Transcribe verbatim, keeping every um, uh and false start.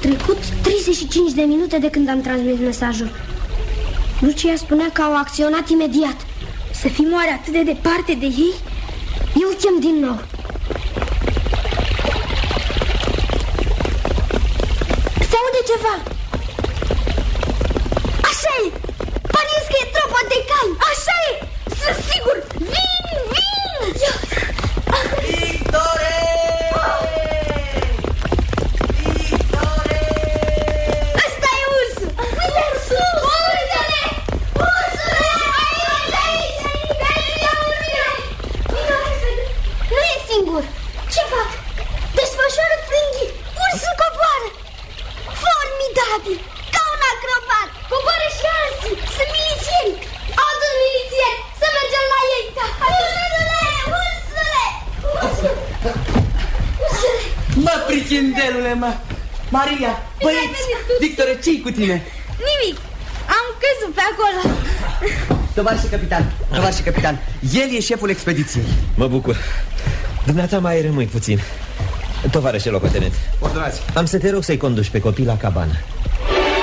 trecut treizeci și cinci de minute de când am transmis mesajul. Lucia spunea că au acționat imediat. Să fim oare atât de departe de ei? Eu chem din nou. Se aude ceva. Așa e! Pariez că e tropa de cai. Așa e! Sunt sigur! Vin! Vin! Victore! Victore! Ăsta e ursul! Uite ursul! Uite-le! Ursule! Aici, aici! Aici, aici! Nu e singur! Ce fac? Desfășoară frânghii! Ursul coboară! Formidabil! Ca un acrobat! Coboară și alții! Sunt milițieni! Adun milițieni! Să mergem la ei! Ursule! Ursule! Ursule! Ursule! Mă, prichindelule, mă! Maria, băieți, Victore, ce-i cu tine? Nimic! Am căzut pe acolo! Tovarășe capitan, tovarășe capitan, el e șeful expediției. Mă bucur. Dumneata mai rămâi puțin. Tovarășe locotenent, ordonați. am să te rog să-i conduci pe copii la cabană.